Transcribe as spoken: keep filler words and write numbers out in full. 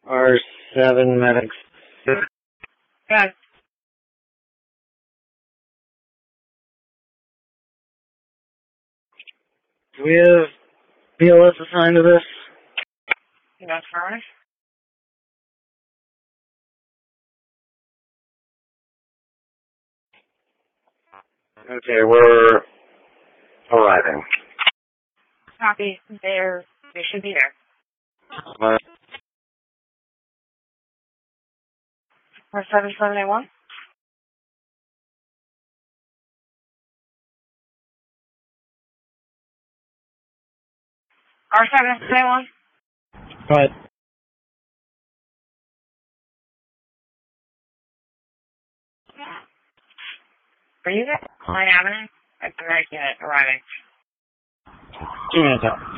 R seven medics. Good. Do we have B L S assigned to this? That's right. Okay, we're arriving. Copy. There. They should be there. What? R seven seven eight one. R seven seven eight one. What? Are you there? Line Avenue? At the right unit arriving. Two minutes out.